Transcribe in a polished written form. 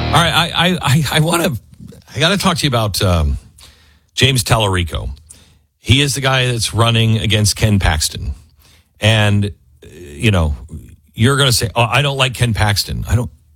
All right, I got to talk to you about James Tallarico. He is the guy that's running against Ken Paxton. And, you're going to say, oh, I don't like Ken Paxton. I don't